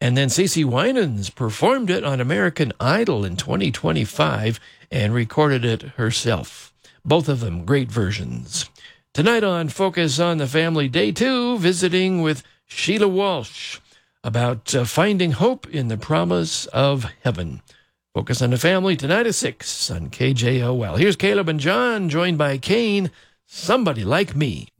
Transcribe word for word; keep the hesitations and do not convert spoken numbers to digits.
And then CeCe Winans performed it on American Idol in twenty twenty-five and recorded it herself. Both of them great versions. Tonight on Focus on the Family, Day two, visiting with Sheila Walsh about uh, finding hope in the promise of heaven. Focus on the Family tonight at six on K J O L. Here's Caleb and John, joined by Kane, Somebody Like Me.